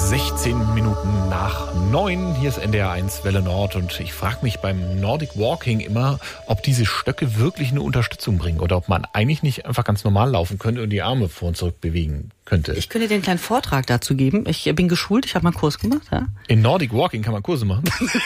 16 Minuten nach 9. Hier ist NDR 1 Welle Nord und ich frage mich beim Nordic Walking immer, ob diese Stöcke wirklich eine Unterstützung bringen oder ob man eigentlich nicht einfach ganz normal laufen könnte und die Arme vor und zurück bewegen könnte. Ich könnte dir einen kleinen Vortrag dazu geben. Ich bin geschult, ich habe mal einen Kurs gemacht. Ja? In Nordic Walking kann man Kurse machen?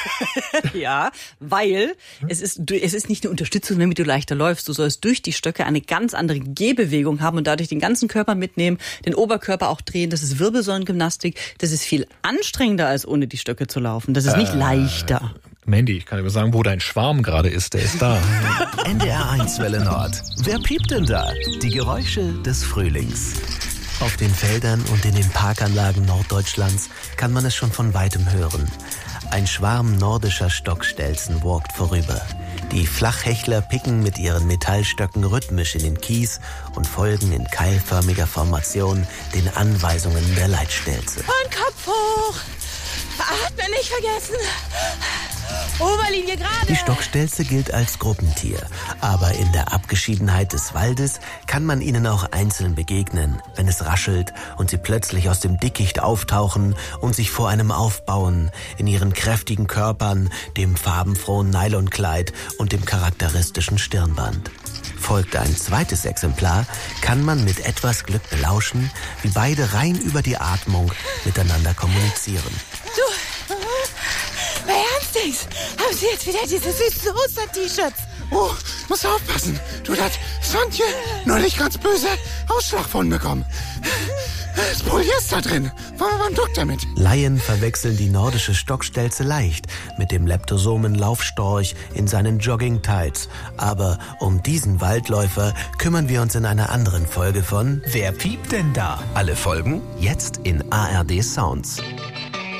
Ja, weil es ist nicht eine Unterstützung, damit du leichter läufst. Du sollst durch die Stöcke eine ganz andere Gehbewegung haben und dadurch den ganzen Körper mitnehmen, den Oberkörper auch drehen. Das ist Wirbelsäulengymnastik. Das ist viel anstrengender, als ohne die Stöcke zu laufen. Das ist nicht leichter. Mandy, ich kann dir sagen, wo dein Schwarm gerade ist. Der ist da. NDR 1 Welle Nord. Wer piept denn da? Die Geräusche des Frühlings. Auf den Feldern und in den Parkanlagen Norddeutschlands kann man es schon von weitem hören. Ein Schwarm nordischer Stockstelzen walkt vorüber. Die Flachhechler picken mit ihren Metallstöcken rhythmisch in den Kies und folgen in keilförmiger Formation den Anweisungen der Leitstelze. Und Kopf hoch! Atmen nicht vergessen! Oberlinie gerade! Die Stockstelze gilt als Gruppentier, aber in der Abgeschiedenheit des Waldes kann man ihnen auch einzeln begegnen, wenn es raschelt und sie plötzlich aus dem Dickicht auftauchen und sich vor einem aufbauen, in ihren kräftigen Körpern, dem farbenfrohen Nylonkleid und dem charakteristischen Stirnband. Folgt ein zweites Exemplar, kann man mit etwas Glück belauschen, wie beide rein über die Atmung miteinander kommunizieren. Du, ernstens, haben Sie jetzt wieder diese süßen Oster-T-Shirts? Oh, muss aufpassen. Du, das Sonntje neulich ganz böse Ausschlag von bekommen. Das Polyester drin. Wann duckt er mit? Laien verwechseln die nordische Stockstelze leicht mit dem Leptosomen-Laufstorch in seinen Jogging-Tights. Aber um diesen Waldläufer kümmern wir uns in einer anderen Folge von Wer piept denn da? Alle Folgen jetzt in ARD Sounds.